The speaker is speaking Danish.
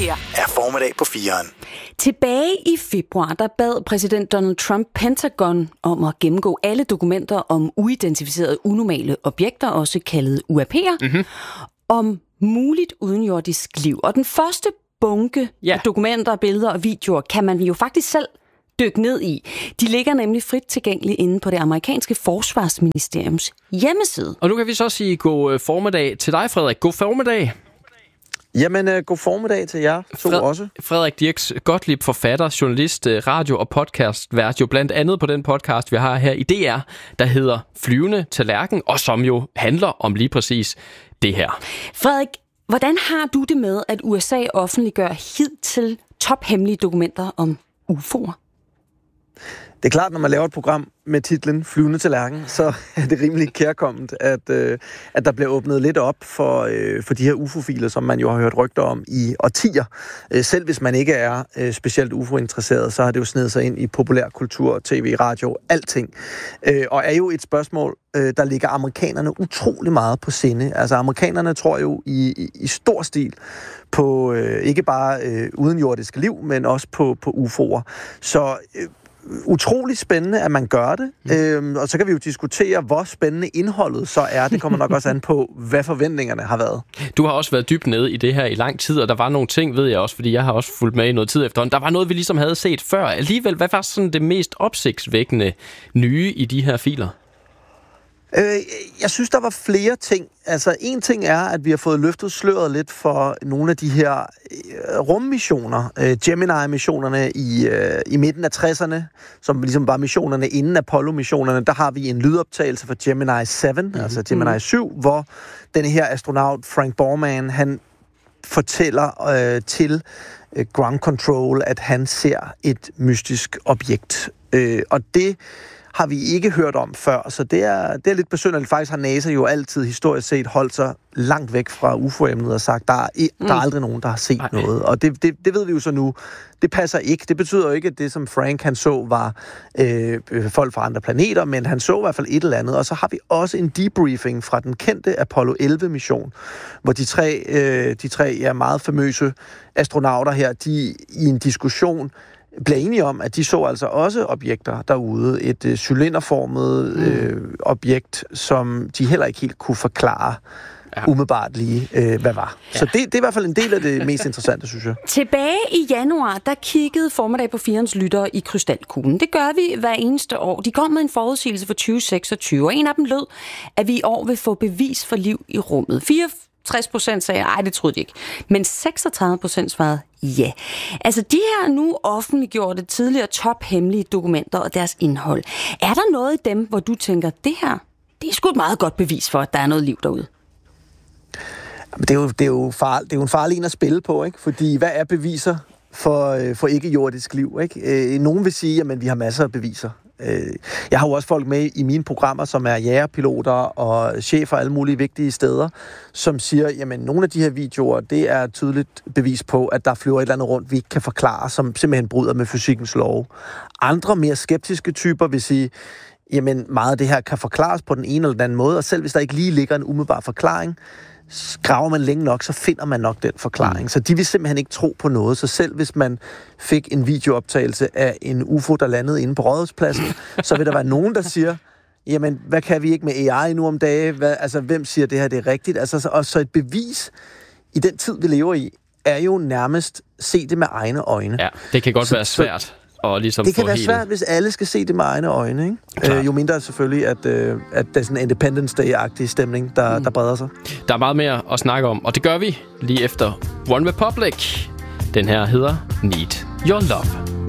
her er Formiddag på 4'eren. Tilbage i februar, der bad præsident Donald Trump Pentagon om at gennemgå alle dokumenter om uidentificerede unormale objekter, også kaldet UAP'er, om muligt udenjordisk liv. Og den første bunke af dokumenter, billeder og videoer kan man jo faktisk selv dykke ned i. De ligger nemlig frit tilgængeligt inde på det amerikanske forsvarsministeriums hjemmeside. Og nu kan vi så sige god formiddag til dig, Frederik. God formiddag. Jamen, god formiddag til jer to også. Frederik Dirks Gottlieb, forfatter, journalist, radio- og podcastvært, jo blandt andet på den podcast, vi har her i DR, der hedder Flyvende Tallerken, og som jo handler om lige præcis det her. Frederik, hvordan har du det med, at USA offentliggør hidtil tophemmelige dokumenter om UFO'er? Det er klart, når man laver et program med titlen Flyvende Tallerken, så er det rimelig kærkomment, at der bliver åbnet lidt op for de her UFO-filer, som man jo har hørt rygter om i årtier. Selv hvis man ikke er specielt UFO-interesseret, så har det jo snedet sig ind i populærkultur, tv, radio, alting. Og er jo et spørgsmål, der ligger amerikanerne utrolig meget på sinde. Altså amerikanerne tror jo i stor stil på ikke bare udenjordisk liv, men også på UFO'er. Så utrolig spændende, at man gør det. Og så kan vi jo diskutere, hvor spændende indholdet så er. Det kommer nok også an på, hvad forventningerne har været. Du har også været dybt nede i det her i lang tid, og der var nogle ting, ved jeg også, fordi jeg har også fulgt med i noget tid efterhånden. Der var noget, vi ligesom havde set før. Alligevel, hvad var sådan det mest opsigtsvækkende nye i de her filer? Jeg synes, der var flere ting. Altså, en ting er, at vi har fået løftet sløret lidt for nogle af de her rummissioner. Gemini-missionerne i midten af 60'erne, som ligesom var missionerne inden Apollo-missionerne. Der har vi en lydoptagelse fra Gemini 7, altså Gemini 7, hvor den her astronaut Frank Borman, han fortæller til ground control, at han ser et mystisk objekt. Og det har vi ikke hørt om før, så det er lidt besynderligt. Faktisk har NASA jo altid historisk set holdt sig langt væk fra UFO-emnet og sagt, der er aldrig nogen, der har set noget. Og det ved vi jo så nu. Det passer ikke. Det betyder jo ikke, at det, som Frank han så, var folk fra andre planeter, men han så i hvert fald et eller andet. Og så har vi også en debriefing fra den kendte Apollo 11-mission, hvor de tre meget famøse astronauter her, de i en diskussion bliver enige om, at de så altså også objekter derude. Et cylinderformet objekt, som de heller ikke helt kunne forklare umiddelbart lige, hvad var. Ja. Så det er i hvert fald en del af det mest interessante, synes jeg. Tilbage i januar, der kiggede Formiddag på 4'erens lyttere i krystalkuglen. Det gør vi hver eneste år. De kom med en forudsigelse for 2026, og en af dem lød, at vi i år vil få bevis for liv i rummet. 64% sagde, nej, det troede de ikke. Men 36% svarede ja. Altså, de her nu offentliggjorte tidligere tophemmelige dokumenter og deres indhold. Er der noget i dem, hvor du tænker, det her, det er sgu et meget godt bevis for, at der er noget liv derude? Det er jo en farlig en at spille på, ikke? Fordi hvad er beviser for ikke-jordisk liv, ikke? Nogen vil sige, at vi har masser af beviser. Jeg har jo også folk med i mine programmer, som er jægerpiloter og chefer alle mulige vigtige steder, som siger, jamen nogle af de her videoer, det er et tydeligt bevis på, at der flyver et eller andet rundt, vi ikke kan forklare, som simpelthen bryder med fysikkens lov. Andre mere skeptiske typer vil sige, jamen meget af det her kan forklares på den ene eller den anden måde, og selv hvis der ikke lige ligger en umiddelbar forklaring, graver man længe nok, så finder man nok den forklaring. Så de vil simpelthen ikke tro på noget. Så selv hvis man fik en videooptagelse af en UFO, der landede inde på Rådhuspladsen, så vil der være nogen, der siger, jamen, hvad kan vi ikke med AI nu om dagen? Hvem siger, det her det er rigtigt? Altså, og så et bevis i den tid, vi lever i, er jo nærmest se det med egne øjne. Ja, det kan godt være svært. Ligesom det kan være svært, hvis alle skal se det med egne øjne, ikke? Jo mindre selvfølgelig, at der er sådan en Independence Day-agtig stemning, der breder sig. Der er meget mere at snakke om, og det gør vi lige efter One Republic. Den her hedder Need Your Love.